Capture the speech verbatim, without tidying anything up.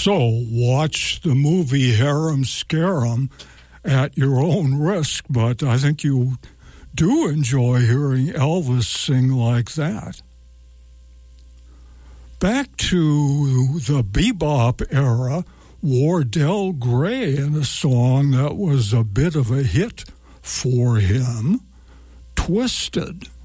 So watch the movie Harem Scarum at your own risk, but I think you do enjoy hearing Elvis sing like that. Back to the bebop era, Wardell Gray in a song that was a bit of a hit for him, Twisted.